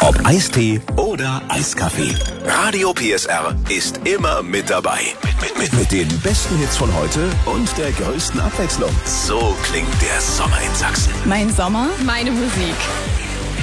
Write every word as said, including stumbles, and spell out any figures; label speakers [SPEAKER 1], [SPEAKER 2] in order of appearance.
[SPEAKER 1] Ob Eistee oder Eiskaffee. Radio P S R ist immer mit dabei. Mit, mit, mit den besten Hits von heute und der größten Abwechslung. So klingt der Sommer in Sachsen.
[SPEAKER 2] Mein Sommer,
[SPEAKER 3] meine Musik.